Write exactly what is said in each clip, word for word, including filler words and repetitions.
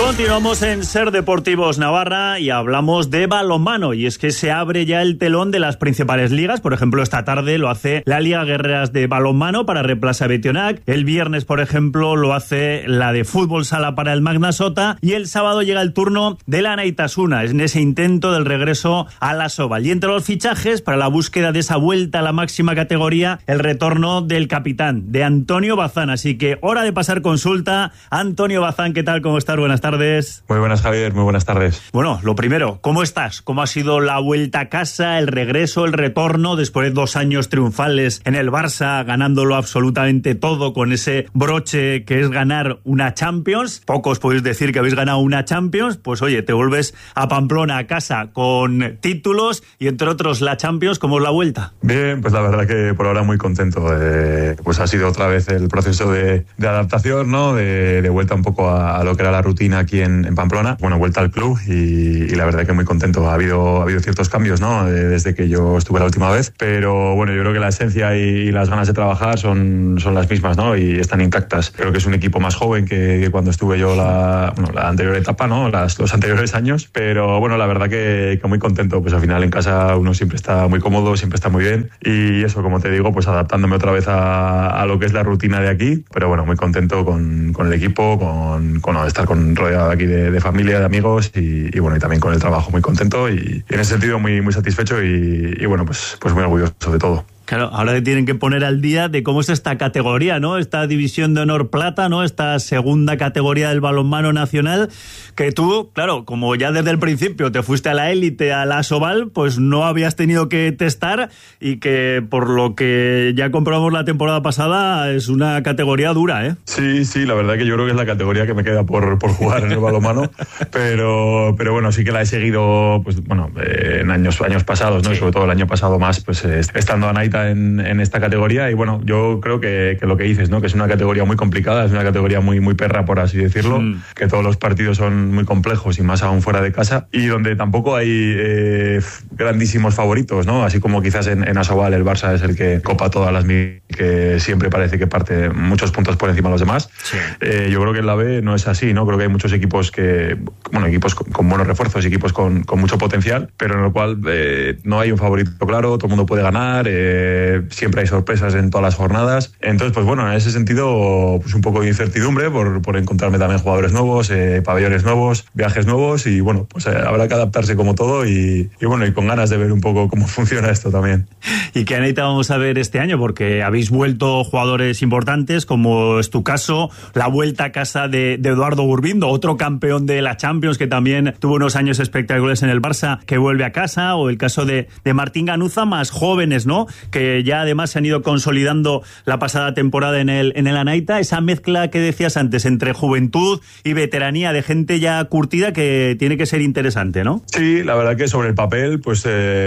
Continuamos en Ser Deportivos Navarra y hablamos de balonmano, y es que se abre ya el telón de las principales ligas. Por ejemplo, esta tarde lo hace la Liga Guerreras de balonmano para Replaza Betionac, el viernes, por ejemplo, lo hace la de fútbol sala para el Magna Sota, y el sábado llega el turno de la Naitasuna, en ese intento del regreso a la Sobal. Y entre los fichajes para la búsqueda de esa vuelta a la máxima categoría, el retorno del capitán, de Antonio Bazán. Así que hora de pasar consulta. Antonio Bazán, ¿qué tal? ¿Cómo estás? Buenas tardes. Muy buenas, Javier, muy buenas tardes. Bueno, lo primero, ¿cómo estás? ¿Cómo ha sido la vuelta a casa, el regreso, el retorno, después de dos años triunfales en el Barça, ganándolo absolutamente todo con ese broche que es ganar una Champions? Pocos podéis decir que habéis ganado una Champions. Pues oye, te vuelves a Pamplona, a casa, con títulos y entre otros la Champions. ¿Cómo es la vuelta? Bien, pues la verdad que por ahora muy contento. Eh, pues ha sido otra vez el proceso de, de adaptación, ¿no? De, de vuelta un poco a, a lo que era la rutina aquí en, en Pamplona. Bueno, vuelta al club y, y la verdad que muy contento. Ha habido, ha habido ciertos cambios, ¿no? Desde que yo estuve la última vez, pero bueno, yo creo que la esencia y, y las ganas de trabajar son, son las mismas, ¿no? Y están intactas. Creo que es un equipo más joven que, que cuando estuve yo la, bueno, la anterior etapa, ¿no? Las, los anteriores años, pero bueno, la verdad que, que muy contento. Pues al final en casa uno siempre está muy cómodo, siempre está muy bien, y eso, como te digo, pues adaptándome otra vez a, a lo que es la rutina de aquí, pero bueno, muy contento con, con el equipo, con, con estar con, rodeado aquí de, de familia, de amigos, y, y bueno, y también con el trabajo muy contento, y, y en ese sentido muy, muy satisfecho y, y bueno, pues, pues muy orgulloso de todo. Claro, ahora te tienen que poner al día de cómo es esta categoría, ¿no? Esta división de honor plata, ¿no? Esta segunda categoría del balonmano nacional, que tú, claro, como ya desde el principio te fuiste a la élite, a la Sobal, pues no habías tenido que testar, y que por lo que ya comprobamos la temporada pasada es una categoría dura, ¿eh? Sí, sí, la verdad que yo creo que es la categoría que me queda por, por jugar en el balonmano, pero, pero bueno, sí que la he seguido, pues bueno, eh, en años, años pasados, ¿no? Sí. Y sobre todo el año pasado más, pues eh, estando a Naita En, en esta categoría, y bueno, yo creo que, que lo que dices, ¿no? Que es una categoría muy complicada, es una categoría muy, muy perra, por así decirlo, mm. que todos los partidos son muy complejos y más aún fuera de casa, y donde tampoco hay eh, grandísimos favoritos, ¿no? Así como quizás en, en Asobal el Barça es el que copa todas las mil, que siempre parece que parte muchos puntos por encima de los demás. Sí. Eh, yo creo que en la B no es así, ¿no? Creo que hay muchos equipos que, bueno, equipos con, con buenos refuerzos, equipos con, con mucho potencial, pero en el cual eh, no hay un favorito claro, todo el mundo puede ganar, eh, siempre hay sorpresas en todas las jornadas. Entonces, pues bueno, en ese sentido, pues un poco de incertidumbre por, por encontrarme también jugadores nuevos, eh, pabellones nuevos, viajes nuevos, y bueno, pues eh, habrá que adaptarse como todo, y, y bueno, y con ganas de ver un poco cómo funciona esto también. ¿Y qué Anita vamos a ver este año? Porque habéis vuelto jugadores importantes, como es tu caso, la vuelta a casa de, de Eduardo Burbindo, otro campeón de la Champions que también tuvo unos años espectaculares en el Barça, que vuelve a casa, o el caso de, de Martín Ganuza, más jóvenes, ¿no? Que ya además se han ido consolidando la pasada temporada en el, en el Anaita, esa mezcla que decías antes entre juventud y veteranía de gente ya curtida, que tiene que ser interesante, ¿no? Sí, la verdad que sobre el papel, pues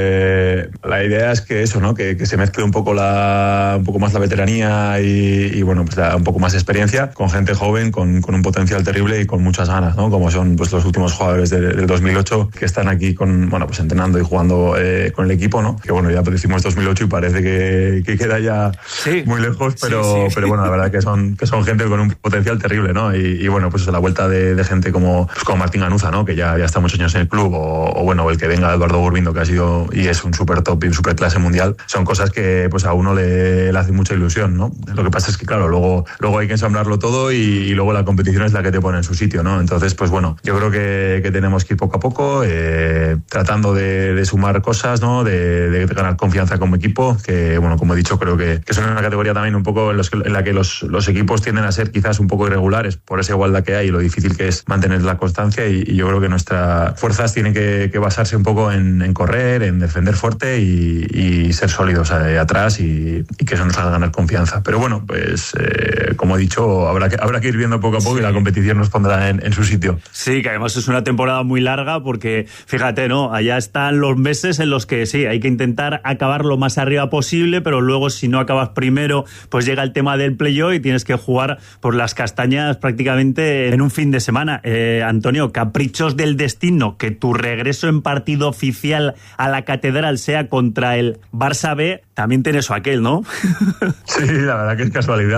eh, la idea es que eso, ¿no? Que, que se mezcle un poco la, un poco más la veteranía y, y bueno, pues la, un poco más de experiencia con gente joven, con, con un potencial terrible y con muchas ganas, ¿no? Como son pues los últimos jugadores de, del dos mil ocho que están aquí con, bueno, pues entrenando y jugando eh, con el equipo, ¿no? Que bueno, ya decimos dos mil ocho y parece que, que queda ya sí. muy lejos, pero, sí, sí. pero bueno, la verdad que son, que son gente con un potencial terrible, ¿no? Y, y bueno, pues la vuelta de, de gente como, pues como Martín Ganuza, ¿no? Que ya, ya está muchos años en el club, o, o bueno, el que venga Eduardo Burbindo, que ha sido y es un súper top y un súper clase mundial, son cosas que pues a uno le, le hace mucha ilusión, ¿no? Lo que pasa es que, claro, luego, luego hay que ensamblarlo todo, y, y luego la competición es la que te pone en su sitio, ¿no? Entonces, pues bueno, yo creo que, que tenemos que ir poco a poco, eh, tratando de, de sumar cosas, ¿no? De, de ganar confianza como equipo, que bueno, como he dicho, creo que, que es una categoría también un poco en, los que, en la que los, los equipos tienden a ser quizás un poco irregulares por esa igualdad que hay y lo difícil que es mantener la constancia, y, y yo creo que nuestras fuerzas tienen que, que basarse un poco en, en correr, en defender fuerte y, y ser sólidos eh, atrás, y, y que eso nos haga ganar confianza. Pero bueno, pues eh, como he dicho, habrá que, habrá que ir viendo poco a poco, sí. Y la competición nos pondrá en, en su sitio. Sí, que además es una temporada muy larga, porque fíjate, ¿no? Allá están los meses en los que sí, hay que intentar acabar lo más arriba posible, pero luego si no acabas primero, pues llega el tema del playoff y tienes que jugar por las castañas prácticamente en un fin de semana. Eh, Antonio, caprichos del destino, que tu regreso en partido oficial a la Catedral sea contra el Barça B, también tiene eso aquel, ¿no? Sí, la verdad que es casualidad.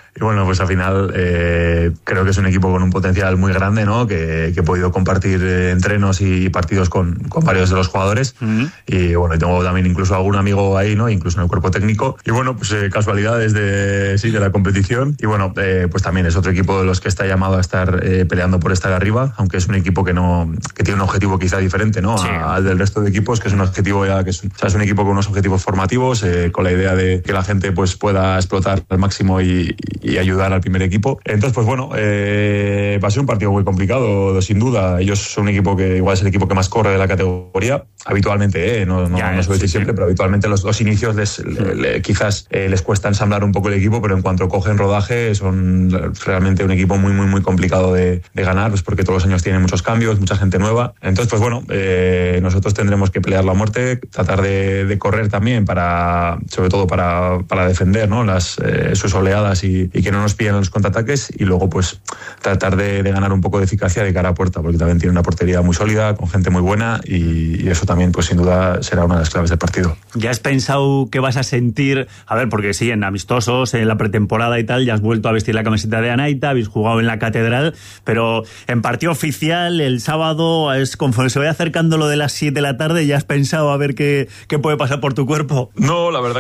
Y bueno, pues al final eh, creo que es un equipo con un potencial muy grande, ¿no? Que, que he podido compartir eh, entrenos y partidos con, con varios de los jugadores. Uh-huh. Y bueno, tengo también incluso algún amigo ahí, ¿no? Incluso en el cuerpo técnico. Y bueno, pues eh, casualidades de, sí, de la competición. Y bueno, eh, pues también es otro equipo de los que está llamado a estar eh, peleando por estar arriba, aunque es un equipo que no que tiene un objetivo quizá diferente, ¿no? Sí. A, al del resto de equipos, que es un objetivo ya que es, o sea, es un equipo con unos objetivos formativos, eh, con la idea de que la gente pues pueda explotar al máximo y, y ayudar al primer equipo. Entonces, pues bueno, eh, va a ser un partido muy complicado, sin duda. Ellos son un equipo que igual es el equipo que más corre de la categoría, habitualmente, eh, no, no, ya, no suelo decir sí, siempre, sí. Pero habitualmente los, los inicios les, sí. le, le, quizás eh, les cuesta ensamblar un poco el equipo, pero en cuanto cogen rodaje son realmente un equipo muy, muy, muy complicado de, de ganar, pues porque todos los años tienen muchos cambios, mucha gente nueva. Entonces, pues bueno, eh, nosotros tendremos que pelear la muerte, tratar de, de correr también para, sobre todo para, para defender, ¿no? Las, eh, sus oleadas y, y que no nos pillen los contraataques, y luego pues tratar de, de ganar un poco de eficacia de cara a puerta, porque también tiene una portería muy sólida, con gente muy buena, y, y eso también pues sin duda será una de las claves del partido. ¿Ya has pensado qué vas a sentir? A ver, porque sí, en amistosos, en la pretemporada y tal, ya has vuelto a vestir la camiseta de Anaita, habéis jugado en la Catedral, pero en partido oficial el sábado, es conforme se vaya acercando lo de las siete de la tarde, ¿ya has pensado a ver qué, qué puede pasar por tu cuerpo? No, la verdad